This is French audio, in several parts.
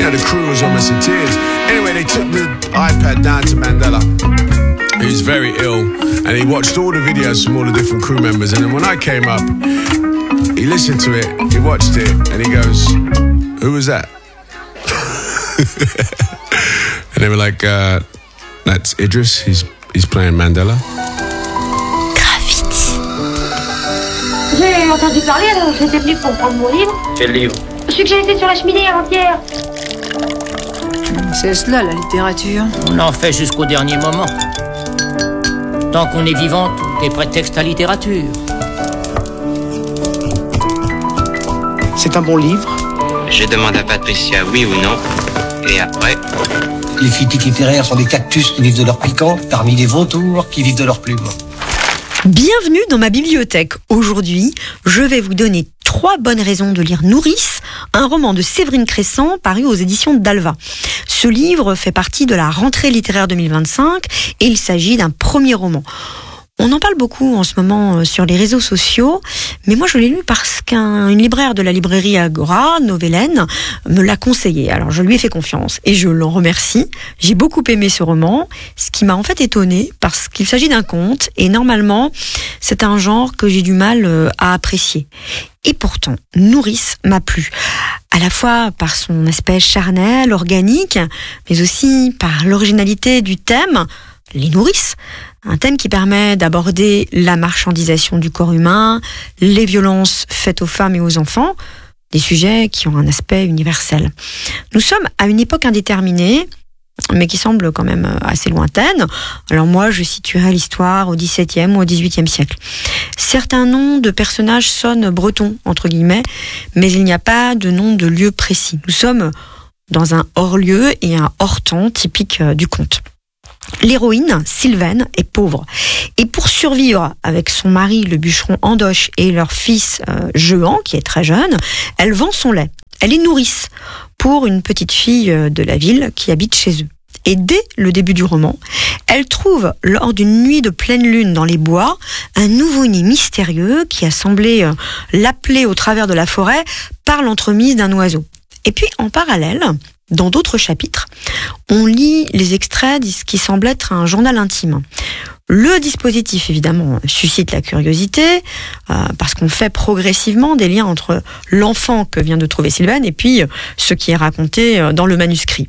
The crew was almost in tears. Anyway, they took the iPad down to Mandela. He was very ill, and he watched all the videos from all the different crew members. And then when I came up, he listened to it, he watched it, and he goes, "Who was that?" And they were like, "That's Idris. He's playing Mandela." Graffiti. J'ai entendu parler, alors j'étais venu pour prendre mon livre. Quel livre? Celui que j'ai laissé sur la cheminée avant-hier. C'est cela, la littérature. On en fait jusqu'au dernier moment. Tant qu'on est vivant, tout est prétexte à littérature. C'est un bon livre. Je demande à Patricia oui ou non. Et après... Les critiques littéraires sont des cactus qui vivent de leur piquant, parmi des vautours qui vivent de leurs plumes. Bienvenue dans ma bibliothèque. Aujourd'hui, je vais vous donner 3 bonnes raisons de lire Nourrice, un roman de Séverine Cressan paru aux éditions d'Alva. Ce livre fait partie de la rentrée littéraire 2025 et il s'agit d'un premier roman. On en parle beaucoup en ce moment sur les réseaux sociaux, mais moi je l'ai lu parce qu'une libraire de la librairie Agora, Novellen, me l'a conseillé. Alors je lui ai fait confiance et je l'en remercie. J'ai beaucoup aimé ce roman, ce qui m'a en fait étonnée parce qu'il s'agit d'un conte et normalement c'est un genre que j'ai du mal à apprécier. Et pourtant, Nourrice m'a plu, à la fois par son aspect charnel, organique, mais aussi par l'originalité du thème, les nourrices. Un thème qui permet d'aborder la marchandisation du corps humain, les violences faites aux femmes et aux enfants, des sujets qui ont un aspect universel. Nous sommes à une époque indéterminée, mais qui semble quand même assez lointaine. Alors moi, je situerais l'histoire au XVIIe ou au XVIIIe siècle. Certains noms de personnages sonnent bretons, entre guillemets, mais il n'y a pas de nom de lieu précis. Nous sommes dans un hors-lieu et un hors-temps typique du conte. L'héroïne, Sylvaine, est pauvre. Et pour survivre avec son mari, le bûcheron Andoche, et leur fils Jehan, qui est très jeune, elle vend son lait. Elle est nourrice pour une petite fille de la ville qui habite chez eux. Et dès le début du roman, elle trouve, lors d'une nuit de pleine lune dans les bois, un nouveau-né mystérieux qui a semblé l'appeler au travers de la forêt par l'entremise d'un oiseau. Et puis, en parallèle, dans d'autres chapitres, on lit les extraits de ce qui semble être un journal intime. Le dispositif, évidemment, suscite la curiosité, parce qu'on fait progressivement des liens entre l'enfant que vient de trouver Sylvaine et puis ce qui est raconté dans le manuscrit.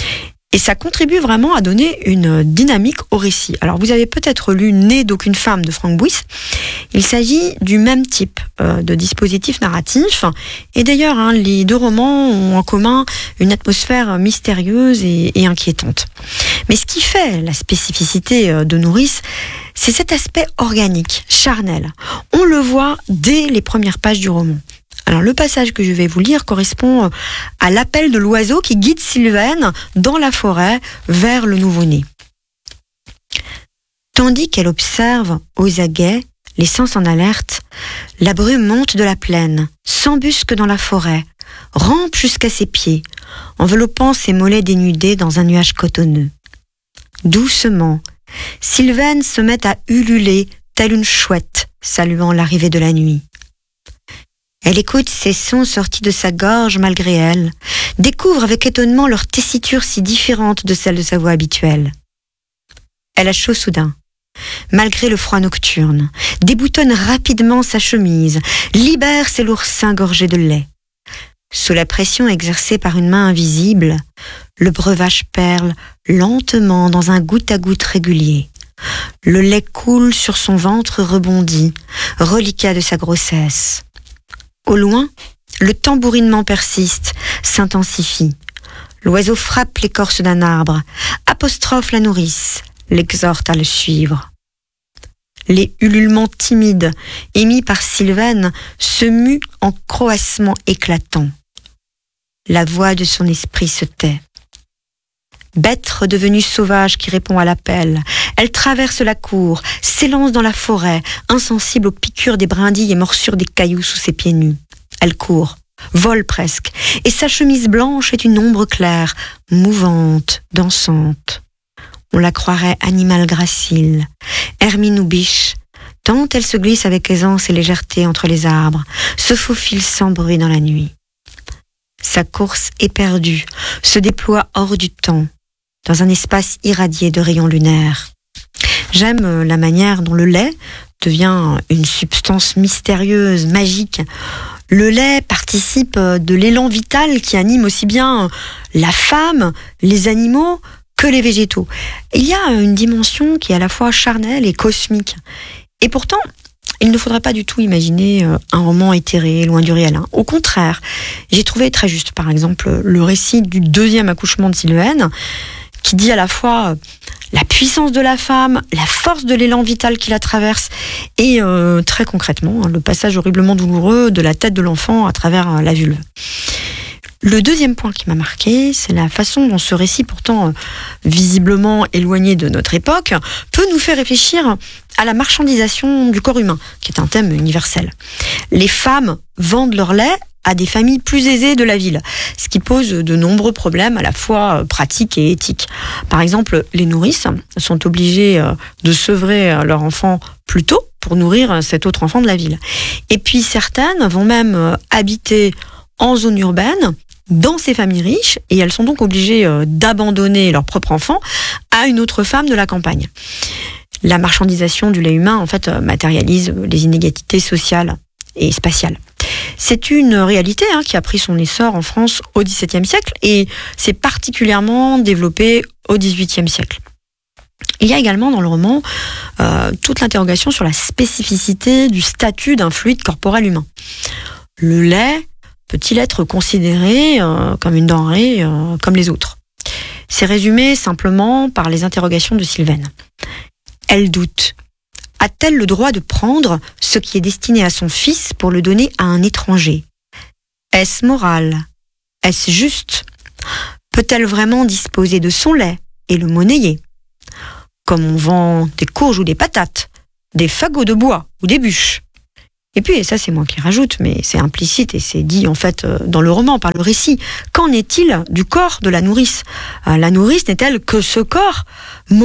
Et ça contribue vraiment à donner une dynamique au récit. Alors vous avez peut-être lu Né d'aucune femme de Franck Bouys. Il s'agit du même type de dispositif narratif. Et d'ailleurs, les 2 romans ont en commun une atmosphère mystérieuse et inquiétante. Mais ce qui fait la spécificité de Nourrice, c'est cet aspect organique, charnel. On le voit dès les premières pages du roman. Alors le passage que je vais vous lire correspond à l'appel de l'oiseau qui guide Sylvaine dans la forêt vers le nouveau-né. Tandis qu'elle observe aux aguets, les sens en alerte, la brume monte de la plaine, s'embusque dans la forêt, rampe jusqu'à ses pieds, enveloppant ses mollets dénudés dans un nuage cotonneux. Doucement, Sylvaine se met à ululer telle une chouette, saluant l'arrivée de la nuit. Elle écoute ces sons sortis de sa gorge malgré elle, découvre avec étonnement leur tessiture si différente de celle de sa voix habituelle. Elle a chaud soudain, malgré le froid nocturne, déboutonne rapidement sa chemise, libère ses lourds seins gorgés de lait. Sous la pression exercée par une main invisible, le breuvage perle lentement dans un goutte-à-goutte régulier. Le lait coule sur son ventre rebondi, reliquat de sa grossesse. Au loin, le tambourinement persiste, s'intensifie. L'oiseau frappe l'écorce d'un arbre, apostrophe la nourrice, l'exhorte à le suivre. Les ululements timides émis par Sylvaine se muent en croassement éclatant. La voix de son esprit se tait. Bête redevenue sauvage qui répond à l'appel, elle traverse la cour, s'élance dans la forêt, insensible aux piqûres des brindilles et morsures des cailloux sous ses pieds nus. Elle court, vole presque, et sa chemise blanche est une ombre claire, mouvante, dansante. On la croirait animal gracile, hermine ou biche, tant elle se glisse avec aisance et légèreté entre les arbres, se faufile sans bruit dans la nuit. sa course éperdue se déploie hors du temps, dans un espace irradié de rayons lunaires. J'aime la manière dont le lait devient une substance mystérieuse, magique. Le lait participe de l'élan vital qui anime aussi bien la femme, les animaux que les végétaux. Il y a une dimension qui est à la fois charnelle et cosmique. Et pourtant, il ne faudrait pas du tout imaginer un roman éthéré, loin du réel. Au contraire, j'ai trouvé très juste, par exemple, le récit du 2e accouchement de Sylvaine, qui dit à la fois la puissance de la femme, la force de l'élan vital qui la traverse, et très concrètement, le passage horriblement douloureux de la tête de l'enfant à travers la vulve. Le 2e point qui m'a marqué, c'est la façon dont ce récit, pourtant visiblement éloigné de notre époque, peut nous faire réfléchir à la marchandisation du corps humain, qui est un thème universel. Les femmes vendent leur lait à des familles plus aisées de la ville, ce qui pose de nombreux problèmes à la fois pratiques et éthiques. Par exemple, les nourrices sont obligées de sevrer leur enfant plus tôt pour nourrir cet autre enfant de la ville. Et puis certaines vont même habiter en zone urbaine, dans ces familles riches, et elles sont donc obligées d'abandonner leur propre enfant à une autre femme de la campagne. La marchandisation du lait humain, en fait, matérialise les inégalités sociales et spatiales. C'est une réalité qui a pris son essor en France au XVIIe siècle et s'est particulièrement développée au XVIIIe siècle. Il y a également dans le roman toute l'interrogation sur la spécificité du statut d'un fluide corporel humain. Le lait peut-il être considéré comme une denrée comme les autres ? C'est résumé simplement par les interrogations de Sylvaine. Elle doute. A-t-elle le droit de prendre ce qui est destiné à son fils pour le donner à un étranger ? Est-ce moral ? Est-ce juste ? Peut-elle vraiment disposer de son lait et le monnayer ? Comme on vend des courges ou des patates, des fagots de bois ou des bûches. Et puis, et ça c'est moi qui rajoute, mais c'est implicite et c'est dit en fait dans le roman, par le récit, qu'en est-il du corps de la nourrice ? La nourrice n'est-elle que ce corps monnayable ?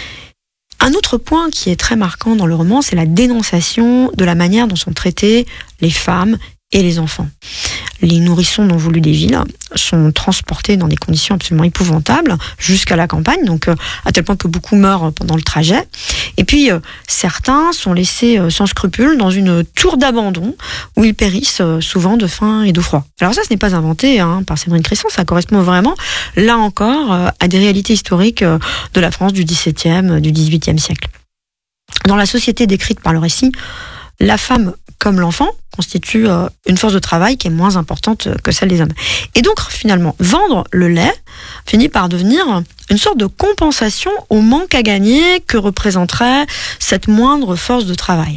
Un autre point qui est très marquant dans le roman, c'est la dénonciation de la manière dont sont traitées les femmes et les enfants. Les nourrissons non voulus des villes sont transportés dans des conditions absolument épouvantables jusqu'à la campagne, donc à tel point que beaucoup meurent pendant le trajet. Et puis certains sont laissés sans scrupule dans une tour d'abandon où ils périssent souvent de faim et de froid. Alors ça, ce n'est pas inventé par Séverine Cresson, ça correspond vraiment, là encore, à des réalités historiques de la France du XVIIe, du XVIIIe siècle. Dans la société décrite par le récit, la femme comme l'enfant constitue une force de travail qui est moins importante que celle des hommes. Et donc, finalement, vendre le lait finit par devenir une sorte de compensation au manque à gagner que représenterait cette moindre force de travail.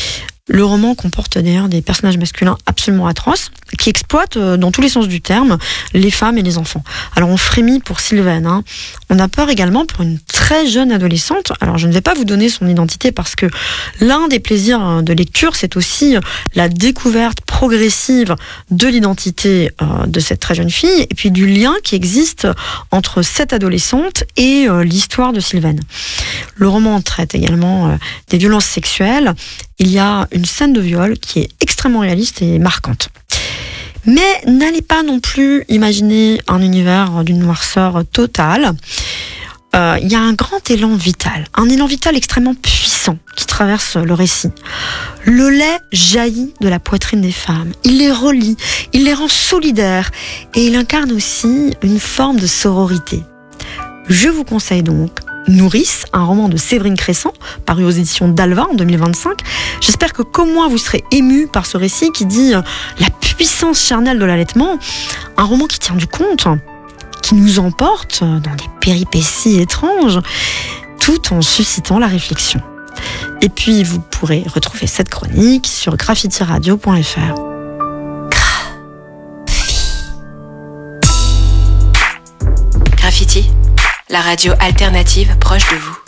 Le roman comporte d'ailleurs des personnages masculins absolument atroces qui exploitent, dans tous les sens du terme, les femmes et les enfants. Alors on frémit pour Sylvaine, On a peur également pour une très jeune adolescente. Alors je ne vais pas vous donner son identité parce que l'un des plaisirs de lecture, c'est aussi la découverte progressive de l'identité de cette très jeune fille et puis du lien qui existe entre cette adolescente et l'histoire de Sylvaine. Le roman traite également des violences sexuelles. Il y a une scène de viol qui est extrêmement réaliste et marquante. Mais n'allez pas non plus imaginer un univers d'une noirceur totale. Il y a un grand élan vital, un élan vital extrêmement puissant qui traverse le récit. Le lait jaillit de la poitrine des femmes, il les relie, il les rend solidaires et il incarne aussi une forme de sororité. Je vous conseille donc Nourrice, un roman de Séverine Cresson, paru aux éditions d'Alva en 2025. J'espère que comme moi vous serez émus par ce récit qui dit la puissance charnelle de l'allaitement, un roman qui tient du compte, qui nous emporte dans des péripéties étranges, tout en suscitant la réflexion. Et puis vous pourrez retrouver cette chronique sur graffitiradio.fr. Graffiti, la radio alternative proche de vous.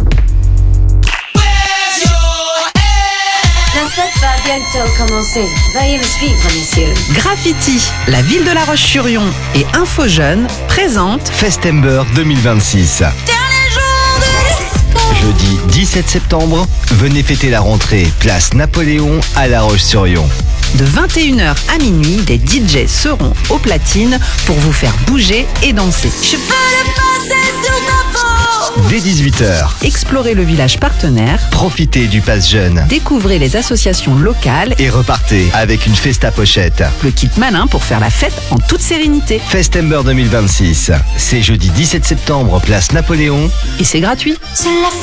La fête va bientôt commencer. Veuillez me suivre, messieurs. Graffiti, la ville de La Roche-sur-Yon et Info Jeune présentent Festember 2026. Jeudi 17 septembre, venez fêter la rentrée, place Napoléon à La Roche-sur-Yon. De 21h à minuit, des DJ seront aux platines pour vous faire bouger et danser. Dès 18h, Explorez le village partenaire, profitez du pass jeune découvrez les associations locales et repartez avec une festa pochette. le kit malin pour faire la fête en toute sérénité. Festember 2026, c'est jeudi 17 septembre, place Napoléon. Et c'est gratuit. C'est la